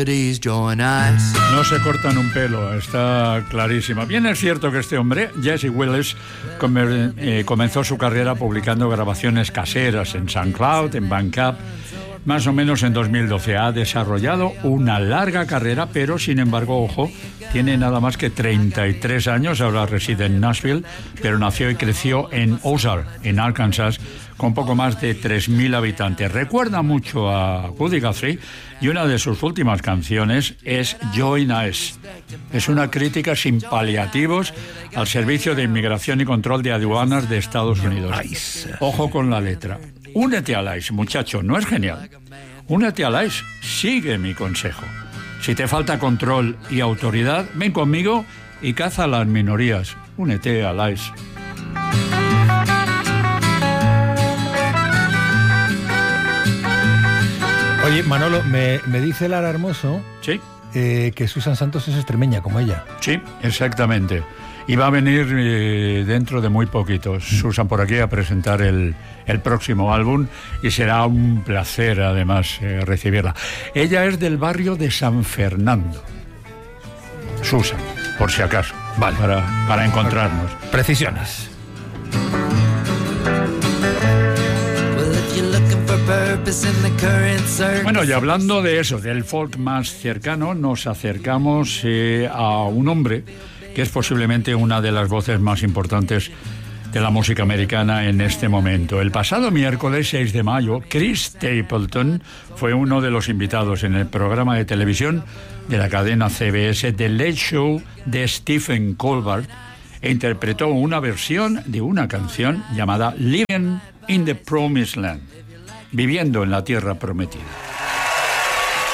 melodies join us. No se cortan un pelo, está clarísima. Bien es cierto que este hombre, Jesse Willis, comenzó su carrera publicando grabaciones caseras en SoundCloud, en Bandcamp, más o menos en 2012. Ha desarrollado una larga carrera, pero sin embargo, ojo, tiene nada más que 33 años, ahora reside en Nashville, pero nació y creció en Ozark, en Arkansas, con poco más de 3.000 habitantes. Recuerda mucho a Woody Guthrie y una de sus últimas canciones es Join Us. Es una crítica sin paliativos al Servicio de Inmigración y Control de Aduanas de Estados Unidos. Ojo con la letra. Únete al ICE, muchacho, ¿no es genial? Únete al ICE, sigue mi consejo. Si te falta control y autoridad, ven conmigo y caza a las minorías. Únete al ICE. Oye, Manolo, me dice Lara Hermoso, ¿sí?, que Susan Santos es extremeña, como ella. Sí, exactamente. Y va a venir dentro de muy poquito Susan por aquí a presentar el próximo álbum y será un placer además recibirla. Ella es del barrio de San Fernando. Susan, por si acaso, vale, para encontrarnos. Precisiones. Bueno, y hablando de eso, del folk más cercano, nos acercamos a un hombre que es posiblemente una de las voces más importantes de la música americana en este momento. El pasado miércoles 6 de mayo, Chris Stapleton fue uno de los invitados en el programa de televisión de la cadena CBS The Late Show de Stephen Colbert e interpretó una versión de una canción llamada Living in the Promised Land, viviendo en la tierra prometida.